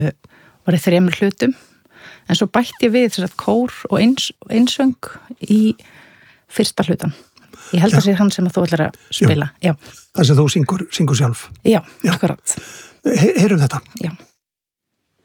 var í 3 hlutum, en svo bætti ég við kór og einsöng í fyrsta hlutan. Ég held að sé hann sem að þú ætlar að spila. Já. Það sem þú syngur sjálf. Já, akkurat. Heyrum þetta. Já.